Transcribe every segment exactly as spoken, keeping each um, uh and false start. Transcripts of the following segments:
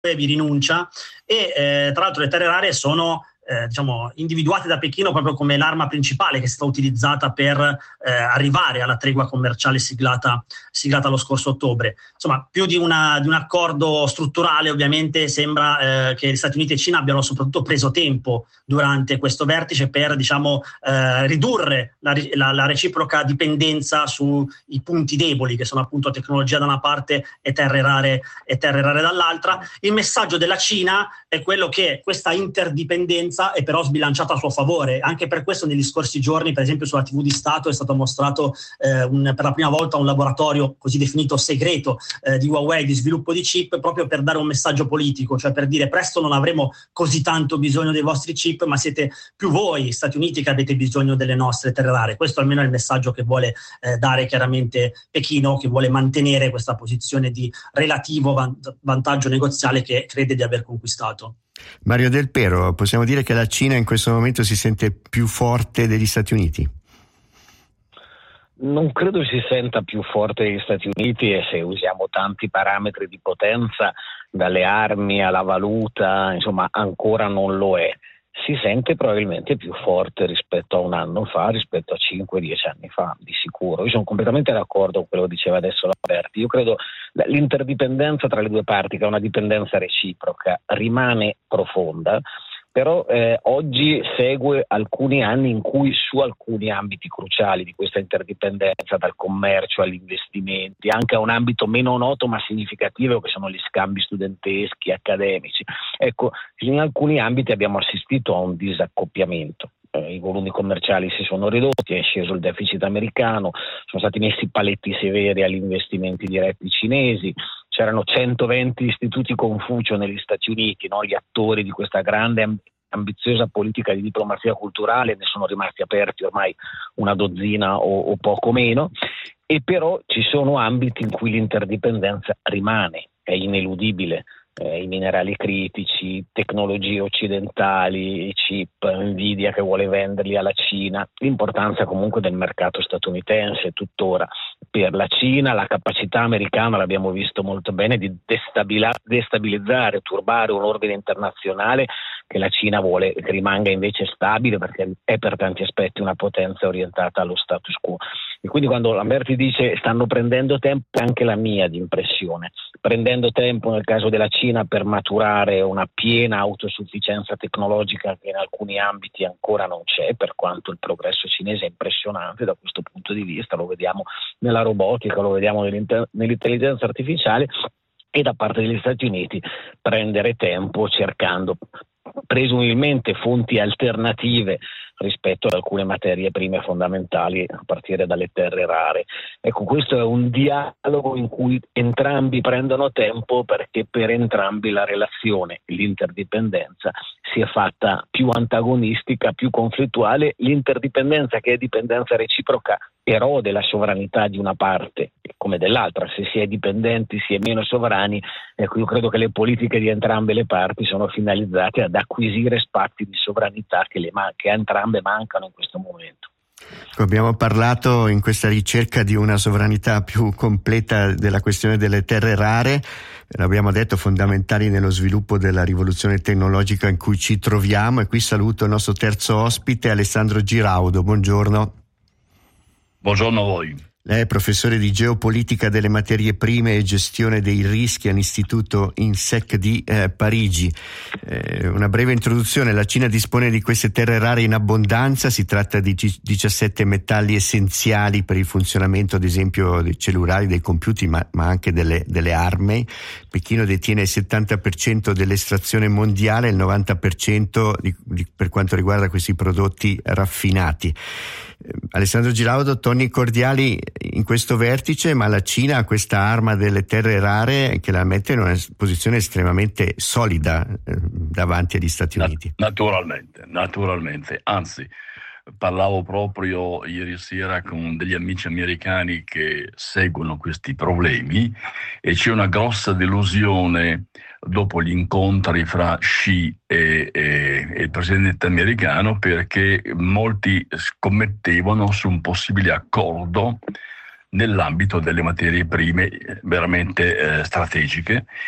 vi rinuncia e eh, tra l'altro le terre rare sono eh, diciamo, individuate da Pechino proprio come l'arma principale che è stata utilizzata per eh, arrivare alla tregua commerciale siglata, siglata lo scorso ottobre. Insomma, più di, una, di un accordo strutturale, ovviamente sembra eh, che gli Stati Uniti e Cina abbiano soprattutto preso tempo durante questo vertice per diciamo, eh, ridurre la, la, la reciproca dipendenza sui punti deboli, che sono appunto tecnologia da una parte e terre rare, e terre rare dall'altra. Il messaggio della Cina è quello che questa interdipendenza è però sbilanciata a suo favore. Anche per questo negli scorsi giorni, per esempio sulla tivù di Stato, è stato mostrato eh, un, per la prima volta un laboratorio così definito segreto eh, di Huawei di sviluppo di chip, proprio per dare un messaggio politico, cioè per dire presto non avremo così tanto bisogno dei vostri chip, ma siete più voi, Stati Uniti, che avete bisogno delle nostre terre rare. Questo almeno è il messaggio che vuole eh, dare chiaramente Pechino, che vuole mantenere questa posizione di relativo vant- vantaggio negoziale che crede di aver conquistato. Mario Del Pero, possiamo dire che la Cina in questo momento si sente più forte degli Stati Uniti? Non credo si senta più forte degli Stati Uniti, e se usiamo tanti parametri di potenza, dalle armi alla valuta, insomma ancora non lo è. Si sente probabilmente più forte rispetto a un anno fa, rispetto a cinque dieci anni fa, di sicuro. Io sono completamente d'accordo con quello che diceva adesso Lamberti. Io credo che l'interdipendenza tra le due parti, che è una dipendenza reciproca, rimane profonda, però eh, oggi segue alcuni anni in cui su alcuni ambiti cruciali di questa interdipendenza, dal commercio agli investimenti, anche a un ambito meno noto ma significativo che sono gli scambi studenteschi, accademici, ecco, in alcuni ambiti abbiamo assistito a un disaccoppiamento. I volumi commerciali si sono ridotti, è sceso il deficit americano, sono stati messi paletti severi agli investimenti diretti cinesi, c'erano centoventi istituti Confucio negli Stati Uniti, no? Gli attori di questa grande ambiziosa politica di diplomazia culturale, ne sono rimasti aperti ormai una dozzina o, o poco meno, e però ci sono ambiti in cui l'interdipendenza rimane, è ineludibile. Eh, i minerali critici, tecnologie occidentali, i chip, Nvidia che vuole venderli alla Cina, l'importanza comunque del mercato statunitense tuttora per la Cina, la capacità americana, l'abbiamo visto molto bene, di destabila- destabilizzare, turbare un ordine internazionale che la Cina vuole che rimanga invece stabile, perché è per tanti aspetti una potenza orientata allo status quo. E quindi quando Lamberti dice stanno prendendo tempo, è anche la mia di impressione, prendendo tempo nel caso della Cina per maturare una piena autosufficienza tecnologica che in alcuni ambiti ancora non c'è, per quanto il progresso cinese è impressionante da questo punto di vista, lo vediamo nella robotica, lo vediamo nell'intelligenza artificiale, e da parte degli Stati Uniti prendere tempo cercando presumibilmente fonti alternative rispetto ad alcune materie prime fondamentali, a partire dalle terre rare. Ecco, questo è un dialogo in cui entrambi prendono tempo, perché per entrambi la relazione, l'interdipendenza, si è fatta più antagonistica, più conflittuale. L'interdipendenza, che è dipendenza reciproca, erode la sovranità di una parte come dell'altra. Se si è dipendenti, si è meno sovrani. Ecco, io credo che le politiche di entrambe le parti sono finalizzate ad acquisire spazi di sovranità che, le man- che a entrambe mancano in questo momento. Abbiamo parlato in questa ricerca di una sovranità più completa della questione delle terre rare, l'abbiamo detto, fondamentali nello sviluppo della rivoluzione tecnologica in cui ci troviamo, e qui saluto il nostro terzo ospite, Alessandro Giraudo. Buongiorno. Buongiorno a voi. Lei è professore di geopolitica delle materie prime e gestione dei rischi all'Istituto INSEC di eh, Parigi. Eh, una breve introduzione: la Cina dispone di queste terre rare in abbondanza, si tratta di diciassette metalli essenziali per il funzionamento, ad esempio, dei cellulari, dei computer, ma, ma anche delle, delle armi. Pechino detiene il settanta per cento dell'estrazione mondiale e il novanta per cento di, di, per quanto riguarda questi prodotti raffinati. Alessandro Giraudo, toni cordiali in questo vertice, ma la Cina ha questa arma delle terre rare che la mette in una posizione estremamente solida eh, davanti agli Stati Uniti. Naturalmente, naturalmente, anzi, parlavo proprio ieri sera con degli amici americani che seguono questi problemi, e c'è una grossa delusione dopo gli incontri fra Xi e, e, e il presidente americano, perché molti scommettevano su un possibile accordo nell'ambito delle materie prime veramente eh, strategiche,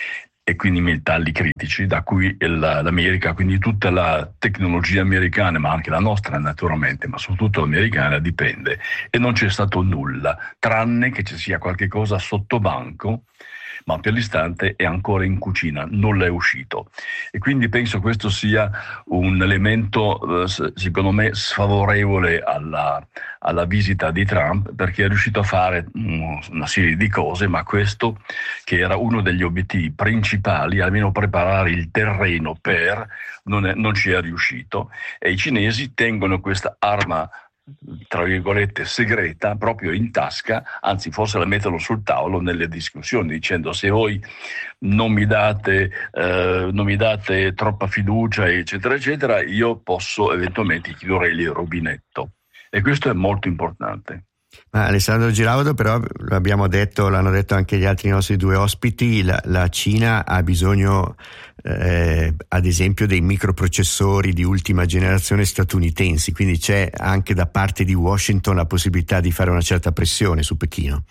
e quindi metalli critici, da cui l'America, quindi tutta la tecnologia americana, ma anche la nostra naturalmente, ma soprattutto l'americana, dipende. E non c'è stato nulla, tranne che ci sia qualche cosa sotto banco, ma per l'istante è ancora in cucina, nulla è uscito. E quindi penso questo sia un elemento, eh, secondo me, sfavorevole alla, alla visita di Trump, perché è riuscito a fare una serie di cose, ma questo, che era uno degli obiettivi principali, almeno preparare il terreno per, non, è, non ci è riuscito. E i cinesi tengono questa arma, tra virgolette, segreta, proprio in tasca, anzi forse la mettono sul tavolo nelle discussioni, dicendo: se voi non mi date, eh, non mi date troppa fiducia, eccetera, eccetera, io posso eventualmente chiudere il rubinetto. E questo è molto importante. Ma Alessandro Giraudo, però, lo abbiamo detto, l'hanno detto anche gli altri nostri due ospiti, la, la Cina ha bisogno eh, ad esempio dei microprocessori di ultima generazione statunitensi, quindi c'è anche da parte di Washington la possibilità di fare una certa pressione su Pechino.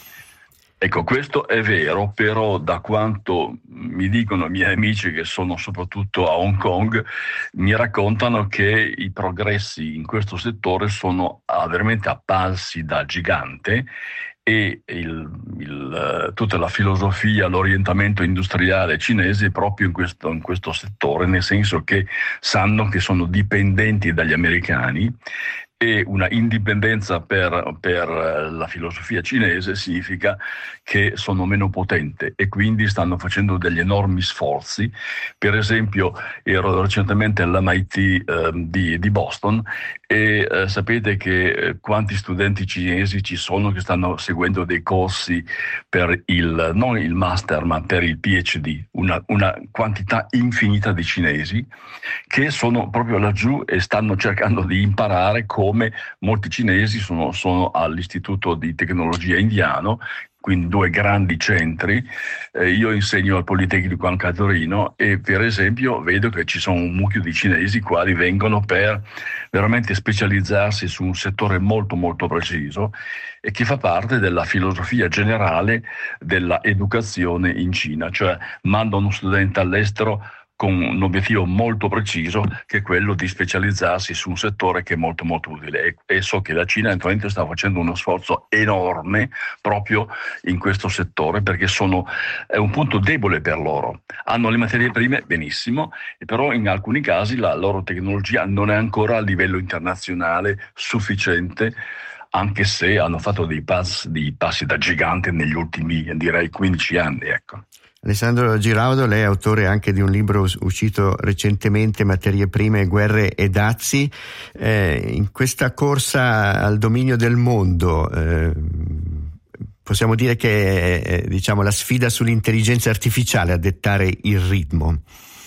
Ecco, questo è vero, però da quanto mi dicono i miei amici che sono soprattutto a Hong Kong, mi raccontano che i progressi in questo settore sono veramente apparsi da gigante e il, il, tutta la filosofia, l'orientamento industriale cinese è proprio in questo, in questo settore, nel senso che sanno che sono dipendenti dagli americani. E una indipendenza per, per la filosofia cinese significa che sono meno potenti e quindi stanno facendo degli enormi sforzi. Per esempio, ero recentemente all'M I T eh, di, di Boston e eh, sapete che eh, quanti studenti cinesi ci sono che stanno seguendo dei corsi per il, non il master, ma per il P H D, una, una quantità infinita di cinesi che sono proprio laggiù e stanno cercando di imparare come come molti cinesi sono, sono all'Istituto di Tecnologia Indiano, quindi due grandi centri. Eh, io insegno al Politecnico anche a Torino e per esempio vedo che ci sono un mucchio di cinesi quali vengono per veramente specializzarsi su un settore molto molto preciso e che fa parte della filosofia generale della educazione in Cina, cioè mandano uno studente all'estero con un obiettivo molto preciso, che è quello di specializzarsi su un settore che è molto molto utile. E, e so che la Cina attualmente sta facendo uno sforzo enorme proprio in questo settore, perché sono, è un punto debole per loro. Hanno le materie prime, benissimo, però in alcuni casi la loro tecnologia non è ancora a livello internazionale sufficiente, anche se hanno fatto dei passi, dei passi da gigante negli ultimi, direi, quindici anni, ecco. Alessandro Giraudo, lei è autore anche di un libro uscito recentemente, Materie prime, guerre e dazi. Eh, in questa corsa al dominio del mondo eh, possiamo dire che è, diciamo, la sfida sull'intelligenza artificiale a dettare il ritmo.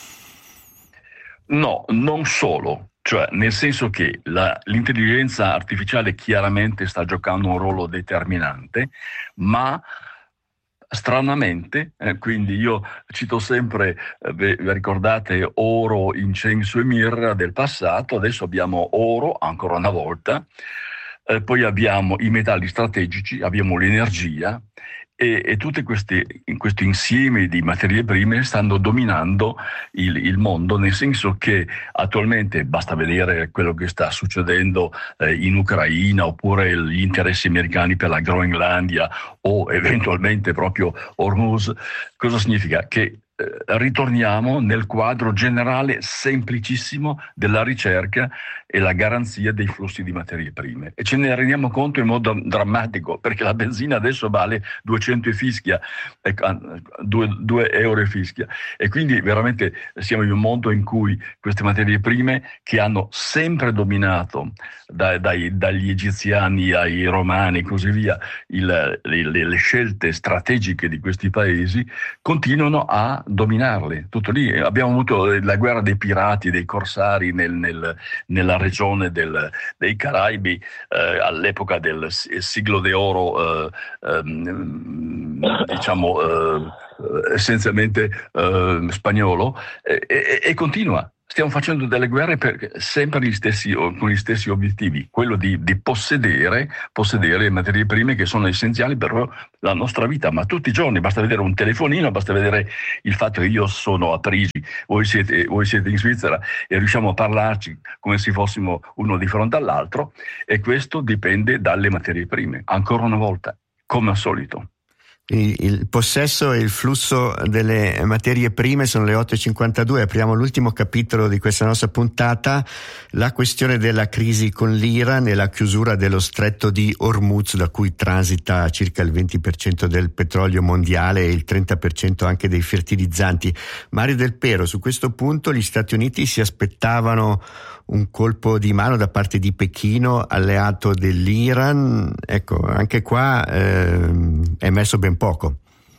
No, non solo. Cioè, nel senso che la, l'intelligenza artificiale chiaramente sta giocando un ruolo determinante, ma stranamente, eh, quindi io cito sempre, eh, vi ricordate oro, incenso e mirra del passato, adesso abbiamo oro ancora una volta, eh, poi abbiamo i metalli strategici, abbiamo l'energia e, e tutti questi, in questo insieme di materie prime stanno dominando il, il mondo, nel senso che attualmente basta vedere quello che sta succedendo eh, in Ucraina oppure gli interessi americani per la Groenlandia o eventualmente proprio Hormuz. Cosa significa? Che eh, ritorniamo nel quadro generale semplicissimo della ricerca e la garanzia dei flussi di materie prime, e ce ne rendiamo conto in modo drammatico, perché la benzina adesso vale duecento e fischia, due euro e fischia, e quindi veramente siamo in un mondo in cui queste materie prime, che hanno sempre dominato dai, dai, dagli egiziani ai romani e così via il, le, le scelte strategiche di questi paesi, continuano a dominarle. Tutto lì. Abbiamo avuto la guerra dei pirati, dei corsari nel, nel, nella regione del, dei Caraibi eh, all'epoca del siglo d'oro, eh, ehm, diciamo eh, essenzialmente eh, spagnolo, e, e, e continua. stiamo facendo delle guerre per, sempre gli stessi, con gli stessi obiettivi, quello di, di possedere, possedere le materie prime che sono essenziali per la nostra vita, ma tutti i giorni basta vedere un telefonino, basta vedere il fatto che io sono a Parigi, voi siete, voi siete in Svizzera e riusciamo a parlarci come se fossimo uno di fronte all'altro, e questo dipende dalle materie prime, ancora una volta, come al solito. Il possesso e il flusso delle materie prime. Sono le otto e cinquantadue, apriamo l'ultimo capitolo di questa nostra puntata, la questione della crisi con l'Iran e la chiusura dello stretto di Hormuz, da cui transita circa il venti per cento del petrolio mondiale e il trenta per cento anche dei fertilizzanti. Mario Del Pero, su questo punto gli Stati Uniti si aspettavano un colpo di mano da parte di Pechino, alleato dell'Iran. Ecco, anche qua eh, è emerso ben poco.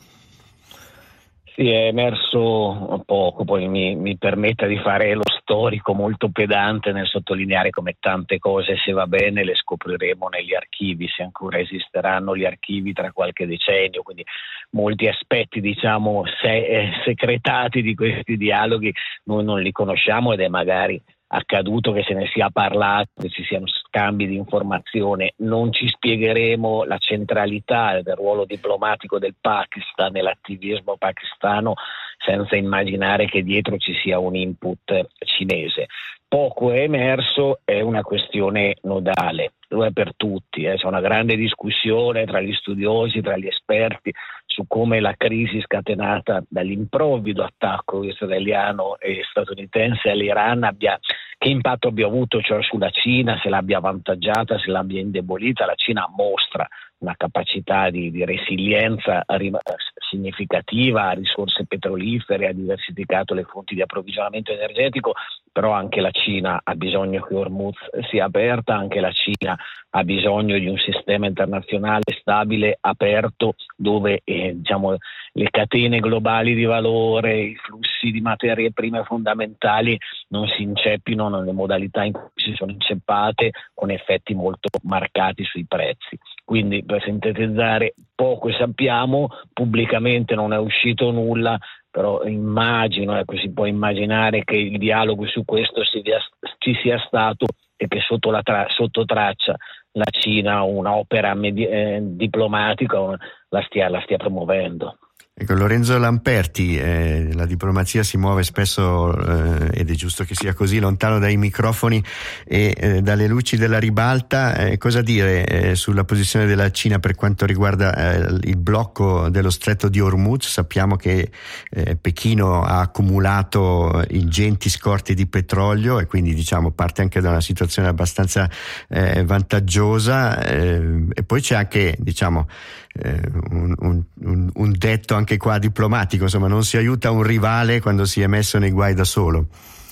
Sì, è emerso poco, poi mi, mi permetta di fare lo storico molto pedante nel sottolineare come tante cose, se va bene, le scopriremo negli archivi, se ancora esisteranno gli archivi tra qualche decennio, quindi molti aspetti, diciamo, se, eh, secretati di questi dialoghi noi non li conosciamo, ed è magari accaduto che se ne sia parlato, che ci siano scambi di informazione. Non ci spiegheremo la centralità del ruolo diplomatico del Pakistan nell'attivismo pakistano senza immaginare che dietro ci sia un input cinese. Poco è emerso, è una questione nodale, lo è per tutti, eh. C'è una grande discussione tra gli studiosi, tra gli esperti, su come la crisi scatenata dall'improvvido attacco israeliano e statunitense all'Iran abbia, che impatto abbia avuto, cioè sulla Cina, se l'abbia avvantaggiata, se l'abbia indebolita. La Cina mostra una capacità di, di resilienza significativa, a risorse petrolifere, ha diversificato le fonti di approvvigionamento energetico, però anche la Cina ha bisogno che Hormuz sia aperta, anche la Cina ha bisogno di un sistema internazionale stabile, aperto, dove eh, diciamo, le catene globali di valore, i flussi di materie prime fondamentali non si inceppino nelle modalità in cui si sono inceppate, con effetti molto marcati sui prezzi. Quindi, per sintetizzare, poco sappiamo, pubblicamente non è uscito nulla, però immagino, ecco, si può immaginare che il dialogo su questo ci sia stato e che sotto, la tra- sotto traccia la Cina un'opera medi- eh, diplomatica la stia, la stia promuovendo. Ecco, Lorenzo Lamperti, eh, la diplomazia si muove spesso, eh, ed è giusto che sia così, lontano dai microfoni e eh, dalle luci della ribalta. Eh, cosa dire eh, sulla posizione della Cina per quanto riguarda eh, il blocco dello stretto di Hormuz? Sappiamo che eh, Pechino ha accumulato ingenti scorte di petrolio e quindi, diciamo, parte anche da una situazione abbastanza eh, vantaggiosa, eh, e poi c'è anche, diciamo, eh, un, un, un detto anche qua diplomatico, insomma, non si aiuta un rivale quando si è messo nei guai da solo.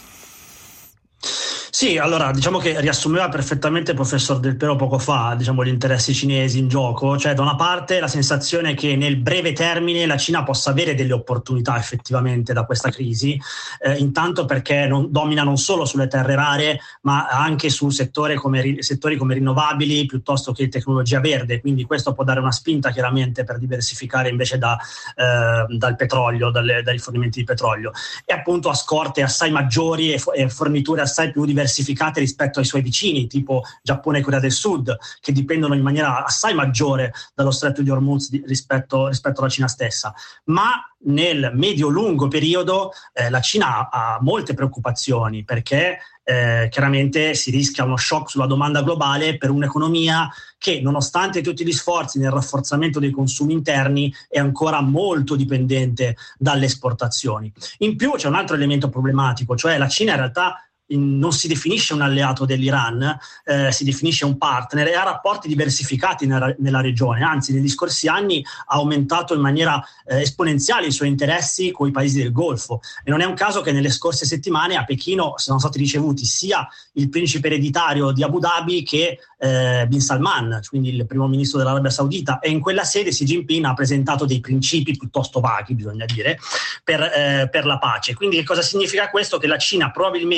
Sì, allora diciamo che riassumeva perfettamente il professor Del Pero poco fa, diciamo, gli interessi cinesi in gioco, cioè da una parte la sensazione che nel breve termine la Cina possa avere delle opportunità effettivamente da questa crisi, eh, intanto perché non, domina non solo sulle terre rare ma anche su settore come, settori come rinnovabili piuttosto che tecnologia verde, quindi questo può dare una spinta chiaramente per diversificare invece da, eh, dal petrolio, dalle, dai rifornimenti di petrolio, e appunto a scorte assai maggiori e, fo- e forniture assai più diversificate diversificate rispetto ai suoi vicini tipo Giappone e Corea del Sud, che dipendono in maniera assai maggiore dallo stretto di Hormuz di, rispetto, rispetto alla Cina stessa. Ma nel medio-lungo periodo eh, la Cina ha, ha molte preoccupazioni, perché eh, chiaramente si rischia uno shock sulla domanda globale per un'economia che, nonostante tutti gli sforzi nel rafforzamento dei consumi interni, è ancora molto dipendente dalle esportazioni. In più c'è un altro elemento problematico, cioè la Cina in realtà non si definisce un alleato dell'Iran, eh, si definisce un partner e ha rapporti diversificati nella, nella regione, anzi negli scorsi anni ha aumentato in maniera eh, esponenziale i suoi interessi con i paesi del Golfo, e non è un caso che nelle scorse settimane a Pechino sono stati ricevuti sia il principe ereditario di Abu Dhabi che eh, Bin Salman, quindi il primo ministro dell'Arabia Saudita, e in quella sede Xi Jinping ha presentato dei principi piuttosto vaghi, bisogna dire, per, eh, per la pace. Quindi che cosa significa questo? Che la Cina probabilmente dietro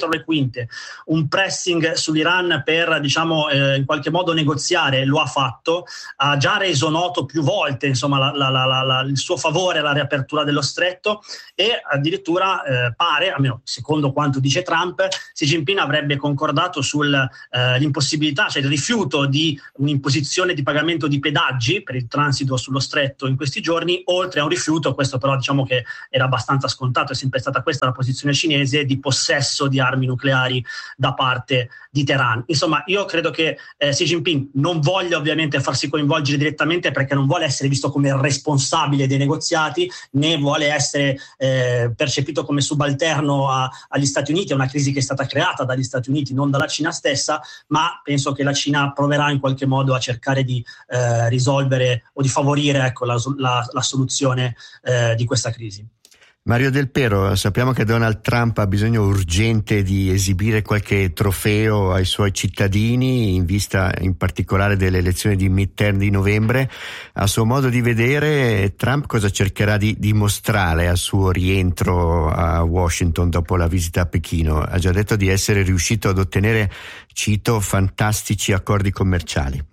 dietro le quinte un pressing sull'Iran per, diciamo, eh, in qualche modo negoziare, lo ha fatto, ha già reso noto più volte, insomma, la, la, la, la, il suo favore alla riapertura dello stretto, e addirittura eh, pare, almeno secondo quanto dice Trump, Xi Jinping avrebbe concordato sull'impossibilità, eh, cioè il rifiuto di un'imposizione di pagamento di pedaggi per il transito sullo stretto in questi giorni, oltre a un rifiuto, questo però diciamo che era abbastanza scontato, è sempre stata questa la posizione cinese, di possesso di armi nucleari da parte di Teheran. Insomma, io credo che eh, Xi Jinping non voglia ovviamente farsi coinvolgere direttamente, perché non vuole essere visto come responsabile dei negoziati, né vuole essere eh, percepito come subalterno a, agli Stati Uniti. È una crisi che è stata creata dagli Stati Uniti, non dalla Cina stessa, ma penso che la Cina proverà in qualche modo a cercare di eh, risolvere o di favorire, ecco, la, la, la soluzione eh, di questa crisi. Mario Del Pero, sappiamo che Donald Trump ha bisogno urgente di esibire qualche trofeo ai suoi cittadini in vista in particolare delle elezioni di midterm di novembre. A suo modo di vedere, Trump cosa cercherà di dimostrare al suo rientro a Washington dopo la visita a Pechino? Ha già detto di essere riuscito ad ottenere, cito, fantastici accordi commerciali.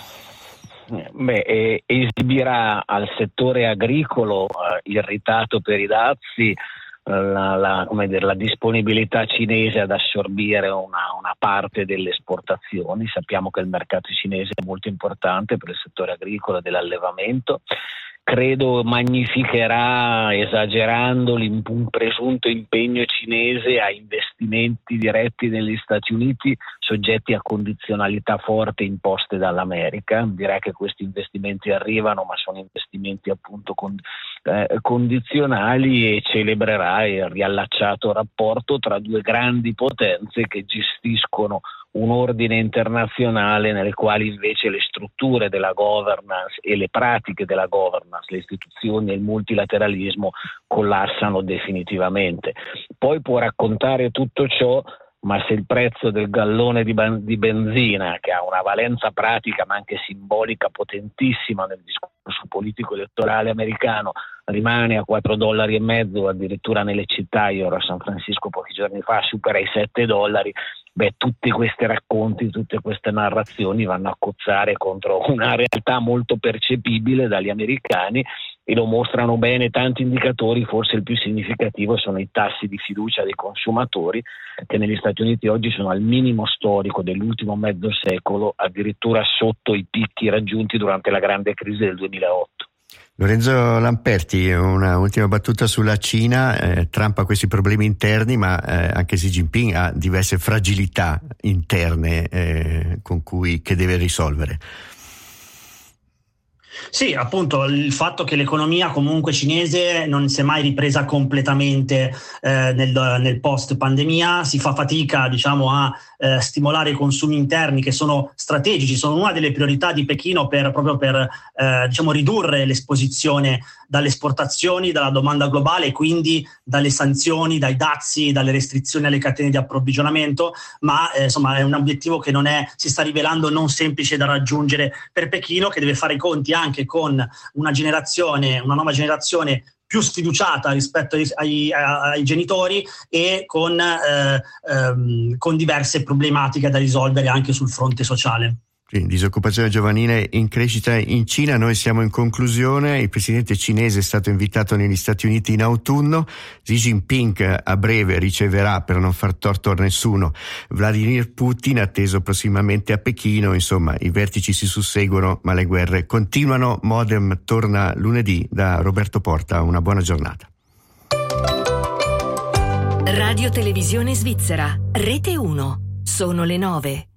Beh, eh, esibirà al settore agricolo eh, irritato per i dazi eh, la, la, come dire, la disponibilità cinese ad assorbire una, una parte delle esportazioni. Sappiamo che il mercato cinese è molto importante per il settore agricolo e dell'allevamento. Credo magnificherà, esagerando, un presunto impegno cinese a investimenti diretti negli Stati Uniti soggetti a condizionalità forti imposte dall'America. Direi che questi investimenti arrivano, ma sono investimenti appunto con, eh, condizionali, e celebrerà il riallacciato rapporto tra due grandi potenze che gestiscono un ordine internazionale nel quale invece le strutture della governance e le pratiche della governance, le istituzioni e il multilateralismo collassano definitivamente. Poi può raccontare tutto ciò, ma se il prezzo del gallone di, ben- di benzina, che ha una valenza pratica ma anche simbolica potentissima nel discorso politico elettorale americano, rimane a quattro dollari e mezzo, addirittura nelle città, io ero a San Francisco pochi giorni fa, supera i sette dollari, beh, tutti questi racconti, tutte queste narrazioni vanno a cozzare contro una realtà molto percepibile dagli americani, e lo mostrano bene tanti indicatori. Forse il più significativo sono i tassi di fiducia dei consumatori, che negli Stati Uniti oggi sono al minimo storico dell'ultimo mezzo secolo, addirittura sotto i picchi raggiunti durante la grande crisi del duemilaotto. Lorenzo Lamperti, una ultima battuta sulla Cina. Eh, Trump ha questi problemi interni, ma eh, anche Xi Jinping ha diverse fragilità interne eh, con cui che deve risolvere. Sì, appunto, il fatto che l'economia comunque cinese non si è mai ripresa completamente eh, nel, nel post pandemia, si fa fatica, diciamo, a eh, stimolare i consumi interni, che sono strategici, sono una delle priorità di Pechino per, proprio per eh, diciamo, ridurre l'esposizione dalle esportazioni, dalla domanda globale, e quindi dalle sanzioni, dai dazi, dalle restrizioni alle catene di approvvigionamento, ma eh, insomma è un obiettivo che non è, si sta rivelando non semplice da raggiungere per Pechino, che deve fare i conti anche con una generazione, una nuova generazione più sfiduciata rispetto ai, ai, ai genitori, e con, eh, ehm, con diverse problematiche da risolvere anche sul fronte sociale. Disoccupazione giovanile in crescita in Cina. Noi siamo in conclusione. Il presidente cinese è stato invitato negli Stati Uniti in autunno. Xi Jinping a breve riceverà, per non far torto a nessuno, Vladimir Putin, atteso prossimamente a Pechino. Insomma, i vertici si susseguono, ma le guerre continuano. Modem torna lunedì. Da Roberto Porta, una buona giornata. Radio Televisione Svizzera, Rete uno. Sono le nove.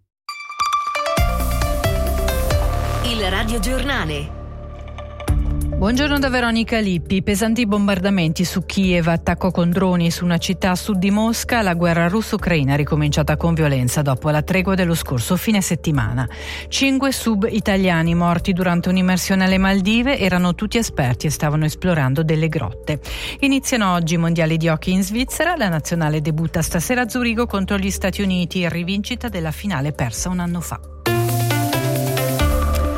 Il radiogiornale. Buongiorno da Veronica Lippi. Pesanti bombardamenti su Kiev, attacco con droni su una città a sud di Mosca. La guerra russo-ucraina è ricominciata con violenza dopo la tregua dello scorso fine settimana. Cinque sub italiani morti durante un'immersione alle Maldive, erano tutti esperti e stavano esplorando delle grotte. Iniziano oggi i mondiali di hockey in Svizzera. La nazionale debutta stasera a Zurigo contro gli Stati Uniti, in rivincita della finale persa un anno fa.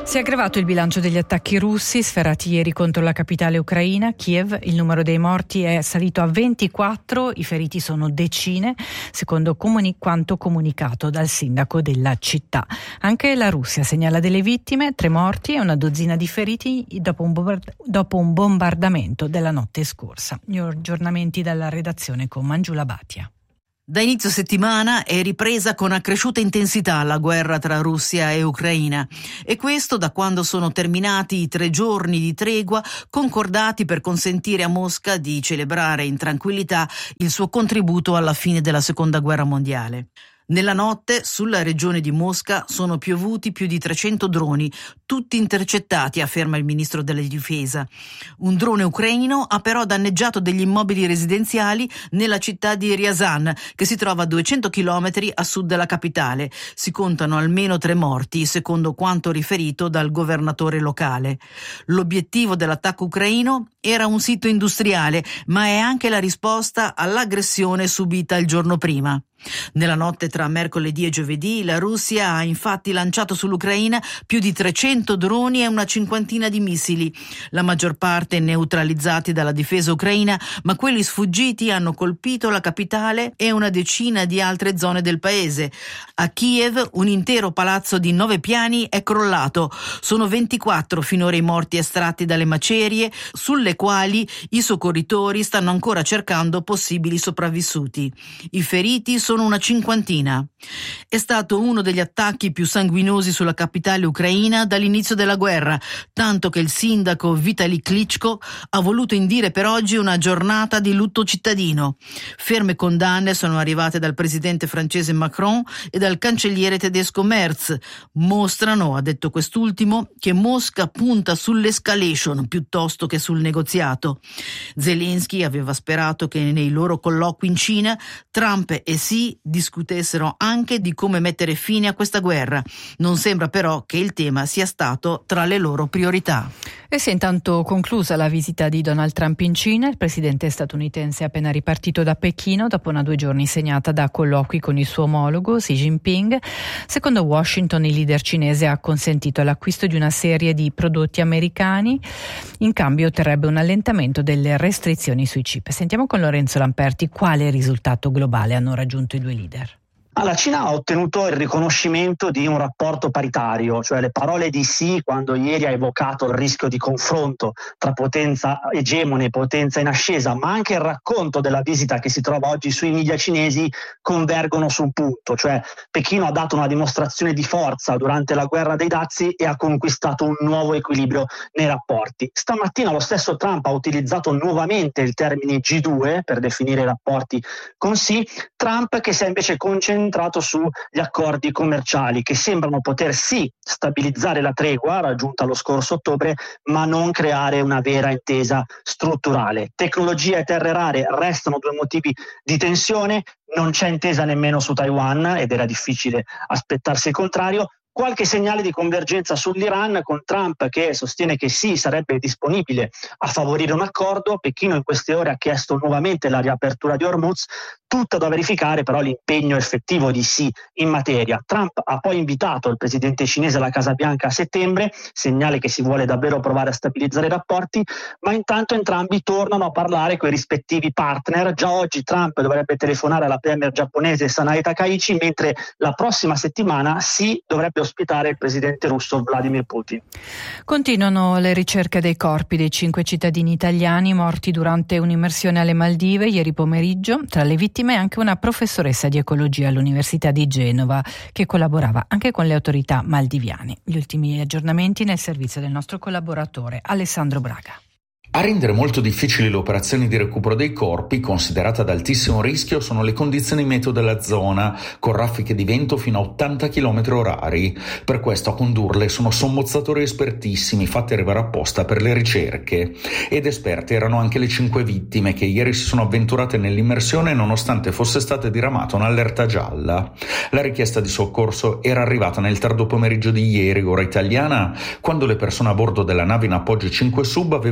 Si è aggravato il bilancio degli attacchi russi sferrati ieri contro la capitale ucraina, Kiev. Il numero dei morti è salito a ventiquattro, i feriti sono decine, secondo comuni- quanto comunicato dal sindaco della città. Anche la Russia segnala delle vittime, tre morti e una dozzina di feriti dopo un, bombard- dopo un bombardamento della notte scorsa. Gli aggiornamenti dalla redazione con Mangiula Bhatia. Da inizio settimana è ripresa con accresciuta intensità la guerra tra Russia e Ucraina, e questo da quando sono terminati i tre giorni di tregua concordati per consentire a Mosca di celebrare in tranquillità il suo contributo alla fine della seconda guerra mondiale. Nella notte sulla regione di Mosca sono piovuti più di trecento droni, tutti intercettati, afferma il ministro della difesa. Un drone ucraino ha però danneggiato degli immobili residenziali nella città di Ryazan, che si trova a duecento chilometri a sud della capitale. Si contano almeno tre morti, secondo quanto riferito dal governatore locale. L'obiettivo dell'attacco ucraino era un sito industriale, ma è anche la risposta all'aggressione subita il giorno prima. Nella notte tra mercoledì e giovedì la Russia ha infatti lanciato sull'Ucraina più di trecento droni e una cinquantina di missili, la maggior parte neutralizzati dalla difesa ucraina, ma quelli sfuggiti hanno colpito la capitale e una decina di altre zone del paese. A Kiev un intero palazzo di nove piani è crollato. Sono ventiquattro finora i morti estratti dalle macerie, sulle quali i soccorritori stanno ancora cercando possibili sopravvissuti. I feriti sono una cinquantina. È stato uno degli attacchi più sanguinosi sulla capitale ucraina dall'inizio della guerra, tanto che il sindaco Vitali Klitschko ha voluto indire per oggi una giornata di lutto cittadino. Ferme condanne sono arrivate dal presidente francese Macron e dal cancelliere tedesco Merz. Mostrano, ha detto quest'ultimo, che Mosca punta sull'escalation piuttosto che sul negoziato. Zelensky aveva sperato che nei loro colloqui in Cina Trump e Xi discutessero anche di come mettere fine a questa guerra. Non sembra però che il tema sia stato tra le loro priorità. E si è intanto conclusa la visita di Donald Trump in Cina. Il presidente statunitense è appena ripartito da Pechino dopo una due giorni segnata da colloqui con il suo omologo Xi Jinping. Secondo Washington, il leader cinese ha consentito l'acquisto di una serie di prodotti americani. In cambio otterrebbe un allentamento delle restrizioni sui chip. Sentiamo con Lorenzo Lamperti quale risultato globale hanno raggiunto i due leader. La Cina ha ottenuto il riconoscimento di un rapporto paritario, cioè le parole di Xi quando ieri ha evocato il rischio di confronto tra potenza egemone e potenza in ascesa, ma anche il racconto della visita che si trova oggi sui media cinesi convergono su un punto, cioè Pechino ha dato una dimostrazione di forza durante la guerra dei dazi e ha conquistato un nuovo equilibrio nei rapporti. Stamattina lo stesso Trump ha utilizzato nuovamente il termine G due per definire i rapporti con Xi, Trump che si è invece concentrato sugli accordi commerciali che sembrano poter sì stabilizzare la tregua raggiunta lo scorso ottobre, ma non creare una vera intesa strutturale. Tecnologia e terre rare restano due motivi di tensione, non c'è intesa nemmeno su Taiwan ed era difficile aspettarsi il contrario. Qualche segnale di convergenza sull'Iran, con Trump che sostiene che sì, sarebbe disponibile a favorire un accordo. Pechino in queste ore ha chiesto nuovamente la riapertura di Hormuz, tutto da verificare però l'impegno effettivo di Xi in materia. Trump ha poi invitato il presidente cinese alla Casa Bianca a settembre, segnale che si vuole davvero provare a stabilizzare i rapporti, ma intanto entrambi tornano a parlare con i rispettivi partner. Già oggi Trump dovrebbe telefonare alla premier giapponese Sanae Takaichi, mentre la prossima settimana Xi dovrebbe ospitare il presidente russo Vladimir Putin. Continuano le ricerche dei corpi dei cinque cittadini italiani morti durante un'immersione alle Maldive ieri pomeriggio. Tra le vittime anche una professoressa di ecologia all'Università di Genova che collaborava anche con le autorità maldiviane. Gli ultimi aggiornamenti nel servizio del nostro collaboratore Alessandro Braga. A rendere molto difficili le operazioni di recupero dei corpi, considerate ad altissimo rischio, sono le condizioni meteo della zona, con raffiche di vento fino a ottanta chilometri orari. Per questo a condurle sono sommozzatori espertissimi, fatti arrivare apposta per le ricerche. Ed esperte erano anche le cinque vittime che ieri si sono avventurate nell'immersione nonostante fosse stata diramata un'allerta gialla. La richiesta di soccorso era arrivata nel tardo pomeriggio di ieri, ora italiana, quando le persone a bordo della nave in appoggio cinque sub avevano notato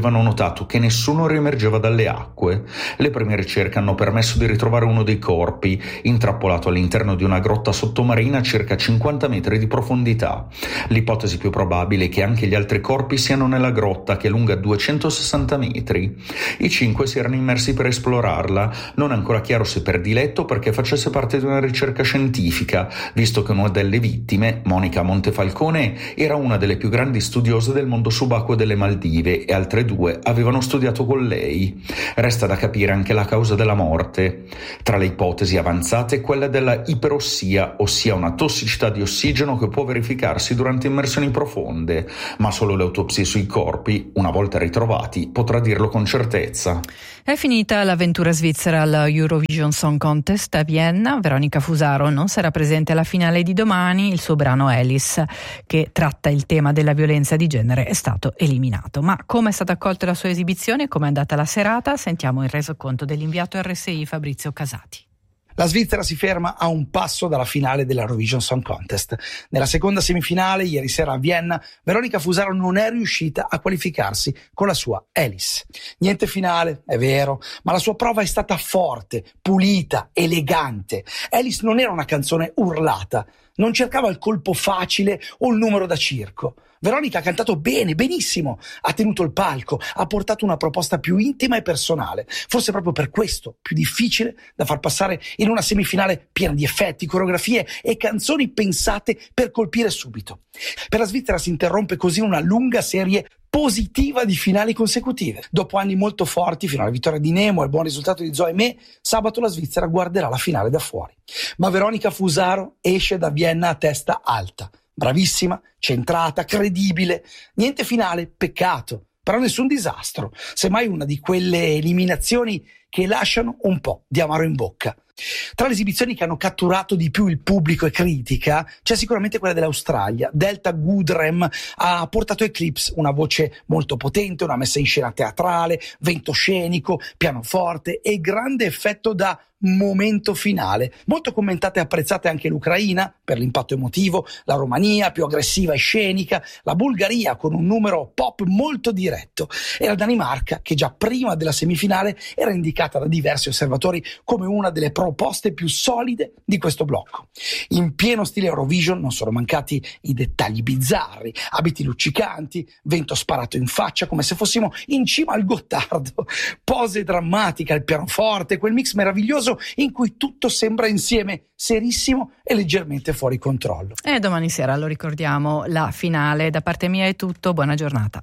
constatato che nessuno riemergeva dalle acque. Le prime ricerche hanno permesso di ritrovare uno dei corpi, intrappolato all'interno di una grotta sottomarina a circa cinquanta metri di profondità. L'ipotesi più probabile è che anche gli altri corpi siano nella grotta, che è lunga duecentosessanta metri. I cinque si erano immersi per esplorarla, non è ancora chiaro se per diletto o perché facesse parte di una ricerca scientifica, visto che una delle vittime, Monica Montefalcone, era una delle più grandi studiose del mondo subacqueo delle Maldive e altre due avevano studiato con lei. Resta da capire anche la causa della morte. Tra le ipotesi avanzate è quella della iperossia, ossia una tossicità di ossigeno che può verificarsi durante immersioni profonde, ma solo le autopsie sui corpi, una volta ritrovati, potrà dirlo con certezza. È finita l'avventura svizzera al Eurovision Song Contest a Vienna. Veronica Fusaro non sarà presente alla finale di domani. Il suo brano Alice, che tratta il tema della violenza di genere, è stato eliminato. Ma come è stata accolta la sua esibizione e come è andata la serata? Sentiamo il resoconto dell'inviato R S I Fabrizio Casati. La Svizzera si ferma a un passo dalla finale dell'Eurovision Song Contest. Nella seconda semifinale, ieri sera a Vienna, Veronica Fusaro non è riuscita a qualificarsi con la sua Alice. Niente finale, è vero, ma la sua prova è stata forte, pulita, elegante. Alice non era una canzone urlata, non cercava il colpo facile o il numero da circo. Veronica ha cantato bene, benissimo, ha tenuto il palco, ha portato una proposta più intima e personale, forse proprio per questo più difficile da far passare in una semifinale piena di effetti, coreografie e canzoni pensate per colpire subito. Per la Svizzera si interrompe così una lunga serie positiva di finali consecutive. Dopo anni molto forti, fino alla vittoria di Nemo e il buon risultato di Zoe Mee, sabato la Svizzera guarderà la finale da fuori. Ma Veronica Fusaro esce da Vienna a testa alta. Bravissima, centrata, credibile. Niente finale, peccato, però nessun disastro. Semmai una di quelle eliminazioni che lasciano un po' di amaro in bocca. Tra le esibizioni che hanno catturato di più il pubblico e critica c'è sicuramente quella dell'Australia. Delta Goodrem ha portato Eclipse, una voce molto potente, una messa in scena teatrale, vento scenico, pianoforte e grande effetto da momento finale. Molto commentata e apprezzata anche l'Ucraina per l'impatto emotivo, la Romania più aggressiva e scenica, la Bulgaria con un numero pop molto diretto e la Danimarca che già prima della semifinale era indicata da diversi osservatori come una delle proposte più solide di questo blocco. In pieno stile Eurovision non sono mancati i dettagli bizzarri, abiti luccicanti, vento sparato in faccia come se fossimo in cima al Gottardo, pose drammatiche al pianoforte, quel mix meraviglioso in cui tutto sembra insieme serissimo e leggermente fuori controllo. E domani sera, lo ricordiamo, la finale. Da parte mia è tutto, buona giornata.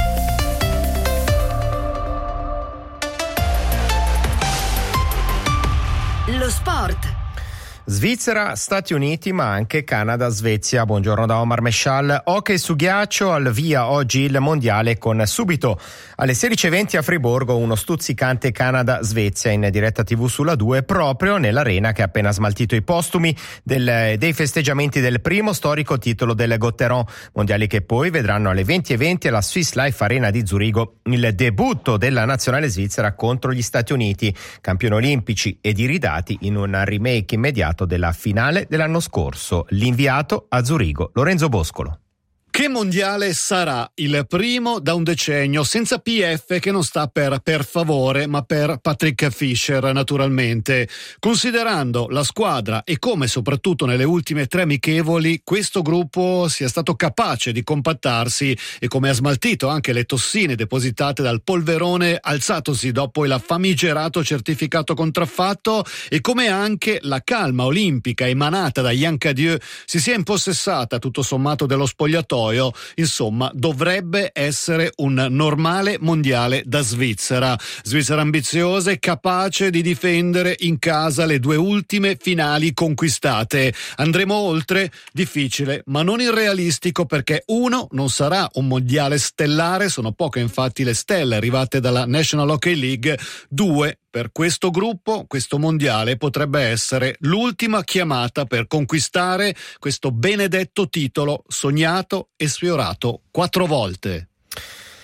Lo sport. Svizzera, Stati Uniti, ma anche Canada, Svezia. Buongiorno da Omar Mescial. Hockey su ghiaccio, al via oggi il mondiale con subito alle sedici e venti a Friburgo uno stuzzicante Canada-Svezia in diretta tivù sulla due, proprio nell'arena che ha appena smaltito i postumi del, dei festeggiamenti del primo storico titolo del Gotteron. Mondiali che poi vedranno alle venti e venti alla Swiss Life Arena di Zurigo il debutto della nazionale svizzera contro gli Stati Uniti, campioni olimpici ed iridati in un remake immediato della finale dell'anno scorso. L'inviato a Zurigo, Lorenzo Boscolo. Che mondiale sarà? Il primo da un decennio, senza P F che non sta per per favore, ma per Patrick Fischer, naturalmente. Considerando la squadra e come soprattutto nelle ultime tre amichevoli questo gruppo sia stato capace di compattarsi e come ha smaltito anche le tossine depositate dal polverone alzatosi dopo il famigerato certificato contraffatto e come anche la calma olimpica emanata da Yann Cadieux si sia impossessata tutto sommato dello spogliatoio. Insomma, dovrebbe essere un normale mondiale da Svizzera. Svizzera ambiziosa e capace di difendere in casa le due ultime finali conquistate. Andremo oltre? Difficile, ma non irrealistico, perché uno, non sarà un mondiale stellare, sono poche infatti le stelle arrivate dalla National Hockey League. Due, per questo gruppo, questo mondiale potrebbe essere l'ultima chiamata per conquistare questo benedetto titolo sognato e sfiorato quattro volte.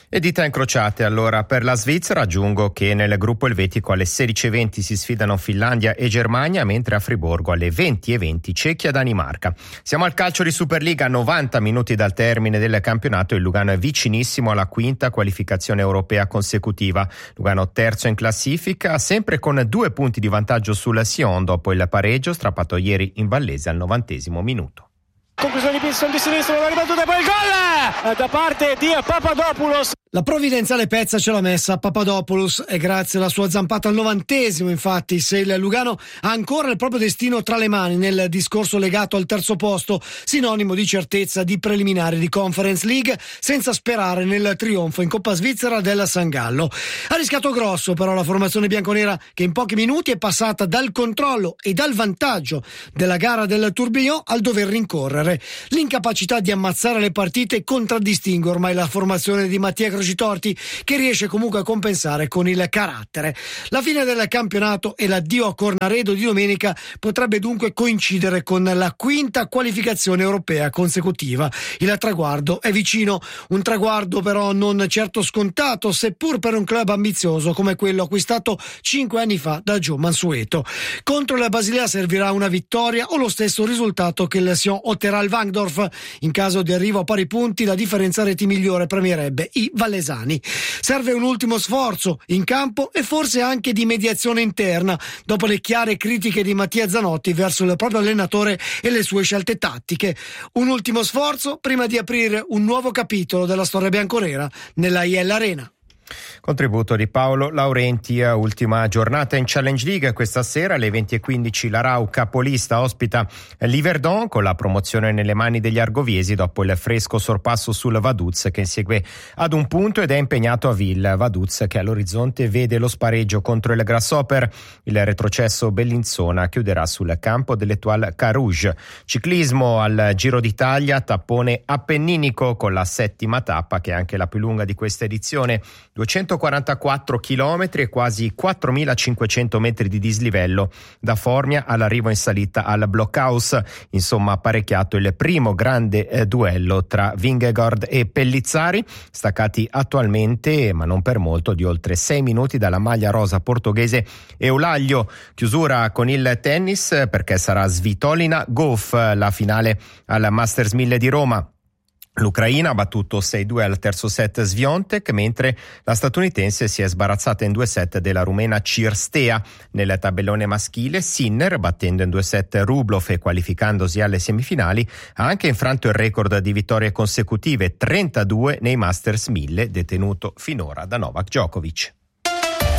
E dita incrociate allora per la Svizzera. Aggiungo che nel gruppo elvetico alle sedici e venti si sfidano Finlandia e Germania, mentre a Friburgo alle venti e venti Cecchia-Danimarca. Siamo al calcio di Superliga, novanta minuti dal termine del campionato. Il Lugano è vicinissimo alla quinta qualificazione europea consecutiva. Lugano terzo in classifica, sempre con due punti di vantaggio sul Sion dopo il pareggio strappato ieri in Vallese al novantesimo minuto. Conclusione di Pinson di sinistro, la ribattuta e poi il gol da parte di Papadopoulos. La provvidenziale pezza ce l'ha messa Papadopoulos e grazie alla sua zampata al novantesimo, infatti, se il Lugano ha ancora il proprio destino tra le mani nel discorso legato al terzo posto, sinonimo di certezza di preliminari di Conference League, senza sperare nel trionfo in Coppa Svizzera del San Gallo. Ha rischiato grosso però la formazione bianconera, che in pochi minuti è passata dal controllo e dal vantaggio della gara del Tourbillon al dover rincorrere. L'incapacità di ammazzare le partite contraddistingue ormai la formazione di Mattia Crocitorti, che riesce comunque a compensare con il carattere. La fine del campionato e l'addio a Cornaredo di domenica potrebbe dunque coincidere con la quinta qualificazione europea consecutiva. Il traguardo è vicino, un traguardo però non certo scontato, seppur per un club ambizioso come quello acquistato cinque anni fa da Joe Mansueto. Contro la Basilea servirà una vittoria o lo stesso risultato che il Sion otterrà al Wankdorf. In caso di arrivo a pari punti, la differenza reti migliore premierebbe i Vallesani. Serve un ultimo sforzo in campo e forse anche di mediazione interna, dopo le chiare critiche di Mattia Zanotti verso il proprio allenatore e le sue scelte tattiche. Un ultimo sforzo prima di aprire un nuovo capitolo della storia bianconera nella I L Arena. Contributo di Paolo Laurenti. Ultima giornata in Challenge League. Questa sera alle venti e quindici la Rau, capolista, ospita l'Yverdon con la promozione nelle mani degli argoviesi dopo il fresco sorpasso sul Vaduz, che insegue ad un punto ed è impegnato a Ville. Vaduz che all'orizzonte vede lo spareggio contro il Grasshopper. Il retrocesso Bellinzona chiuderà sul campo dell'Etoile Carouge. Ciclismo al Giro d'Italia, tappone appenninico con la settima tappa, che è anche la più lunga di questa edizione. duecentoquarantaquattro chilometri e quasi quattromilacinquecento metri di dislivello da Formia all'arrivo in salita al Blockhaus. Insomma, apparecchiato il primo grande eh, duello tra Vingegaard e Pellizzari, staccati attualmente, ma non per molto, di oltre sei minuti dalla maglia rosa portoghese Eulaglio. Chiusura con il tennis, perché sarà Svitolina Gauff la finale al Masters mille di Roma. L'Ucraina ha battuto sei due al terzo set Swiatek, mentre la statunitense si è sbarazzata in due set della rumena Cirstea. Nel tabellone maschile Sinner, battendo in due set Rublev e qualificandosi alle semifinali, ha anche infranto il record di vittorie consecutive, trentadue nei Masters mille, detenuto finora da Novak Djokovic.